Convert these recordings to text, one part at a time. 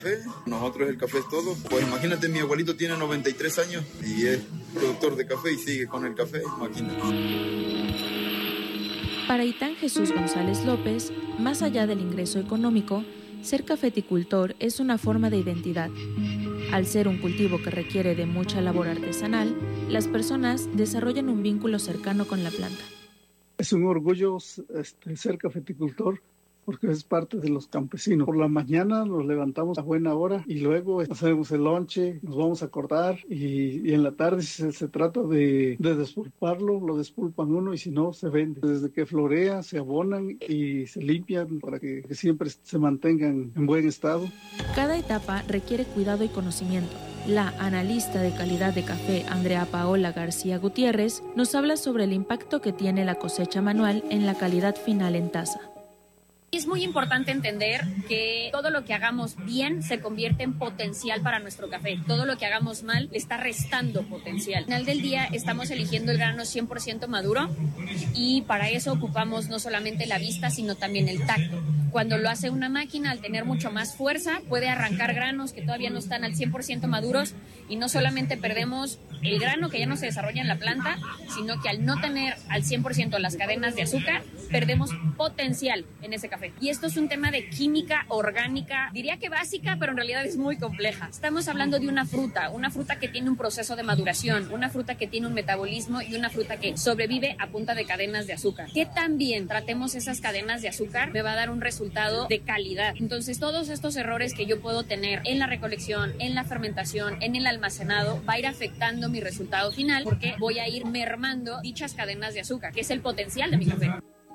Nosotros el café es todo. Pues imagínate, mi abuelito tiene 93 años y es productor de café y sigue con el café, imagínate. Para Itán Jesús González López, más allá del ingreso económico, ser cafeticultor es una forma de identidad. Al ser un cultivo que requiere de mucha labor artesanal, las personas desarrollan un vínculo cercano con la planta. Es un orgullo ser cafeticultor, porque es parte de los campesinos. Por la mañana nos levantamos a buena hora y luego hacemos el lonche, nos vamos a cortar y en la tarde se trata de despulparlo, lo despulpan uno y si no se vende. Desde que florea se abonan y se limpian para que siempre se mantengan en buen estado. Cada etapa requiere cuidado y conocimiento. La analista de calidad de café Andrea Paola García Gutiérrez nos habla sobre el impacto que tiene la cosecha manual en la calidad final en taza. Es muy importante entender que todo lo que hagamos bien se convierte en potencial para nuestro café. Todo lo que hagamos mal le está restando potencial. Al final del día estamos eligiendo el grano 100% maduro y para eso ocupamos no solamente la vista, sino también el tacto. Cuando lo hace una máquina, al tener mucho más fuerza, puede arrancar granos que todavía no están al 100% maduros y no solamente perdemos el grano que ya no se desarrolla en la planta, sino que al no tener al 100% las cadenas de azúcar, perdemos potencial en ese café. Y esto es un tema de química orgánica, diría que básica, pero en realidad es muy compleja. Estamos hablando de una fruta que tiene un proceso de maduración, una fruta que tiene un metabolismo y una fruta que sobrevive a punta de cadenas de azúcar. Que también tratemos esas cadenas de azúcar me va a dar un resultado de calidad. Entonces, todos estos errores que yo puedo tener en la recolección, en la fermentación, en el almacenado, va a ir afectando mi resultado final porque voy a ir mermando dichas cadenas de azúcar, que es el potencial de mi café.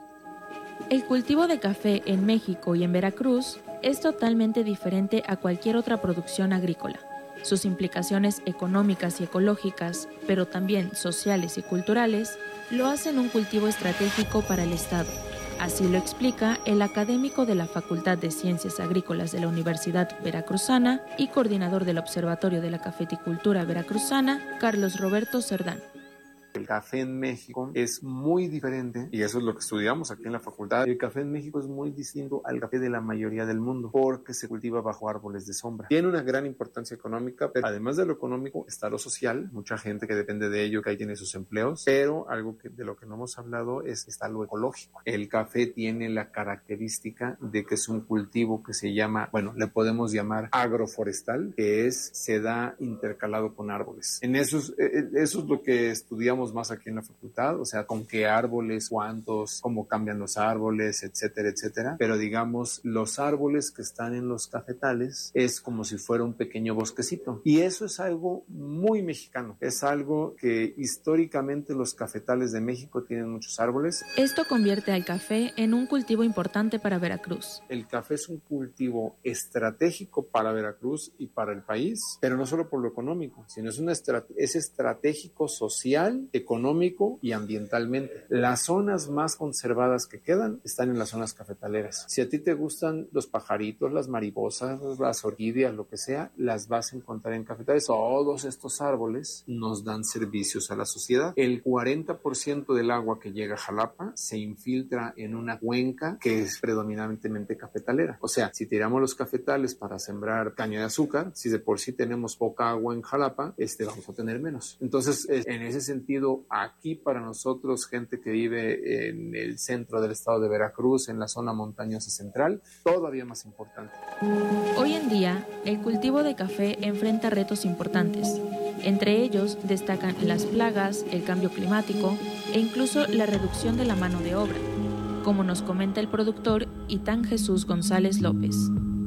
El cultivo de café en México y en Veracruz es totalmente diferente a cualquier otra producción agrícola. Sus implicaciones económicas y ecológicas, pero también sociales y culturales, lo hacen un cultivo estratégico para el Estado. Así lo explica el académico de la Facultad de Ciencias Agrícolas de la Universidad Veracruzana y coordinador del Observatorio de la Cafeticultura Veracruzana, Carlos Roberto Cerdán. El café en México es muy diferente, y eso es lo que estudiamos aquí en la facultad. El café en México es muy distinto al café de la mayoría del mundo, porque se cultiva bajo árboles de sombra. Tiene una gran importancia económica, pero además de lo económico está lo social. Mucha gente que depende de ello, que ahí tiene sus empleos, pero algo de lo que no hemos hablado está lo ecológico. El café tiene la característica de que es un cultivo que se llama, le podemos llamar agroforestal, que se da intercalado con árboles. Eso es lo que estudiamos más aquí en la facultad, o sea, con qué árboles, cuántos, cómo cambian los árboles, etcétera, etcétera. Pero digamos, los árboles que están en los cafetales es como si fuera un pequeño bosquecito. Y eso es algo muy mexicano. Es algo que históricamente los cafetales de México tienen muchos árboles. Esto convierte al café en un cultivo importante para Veracruz. El café es un cultivo estratégico para Veracruz y para el país, pero no solo por lo económico, sino es estratégico social, económico y ambientalmente. Las zonas más conservadas que quedan están en las zonas cafetaleras. Si a ti te gustan los pajaritos, las mariposas, las orquídeas, lo que sea, las vas a encontrar en cafetales. Todos estos árboles nos dan servicios a la sociedad. El 40% del agua que llega a Jalapa se infiltra en una cuenca que es predominantemente cafetalera. O sea, si tiramos los cafetales para sembrar caña de azúcar, si de por sí tenemos poca agua en Jalapa, vamos a tener menos. Entonces, en ese sentido, aquí para nosotros, gente que vive en el centro del estado de Veracruz, en la zona montañosa central, todavía más importante. Hoy en día, el cultivo de café enfrenta retos importantes. Entre ellos destacan las plagas, el cambio climático e incluso la reducción de la mano de obra, como nos comenta el productor Itán Jesús González López.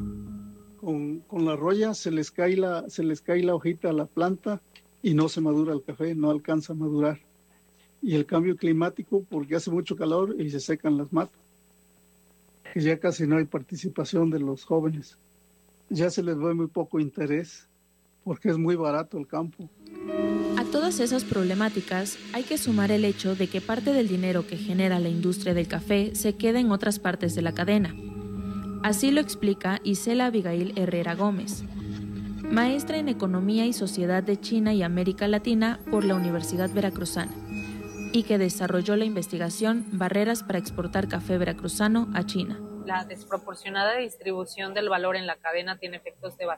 Con la roya se les cae la hojita a la planta y no se madura el café, no alcanza a madurar. Y el cambio climático, porque hace mucho calor y se secan las matas, que ya casi no hay participación de los jóvenes. Ya se les ve muy poco interés, porque es muy barato el campo. A todas esas problemáticas hay que sumar el hecho de que parte del dinero que genera la industria del café se queda en otras partes de la cadena. Así lo explica Isela Abigail Herrera Gómez, maestra en Economía y Sociedad de China y América Latina por la Universidad Veracruzana, y que desarrolló la investigación Barreras para exportar café veracruzano a China. La desproporcionada distribución del valor en la cadena tiene efectos devastados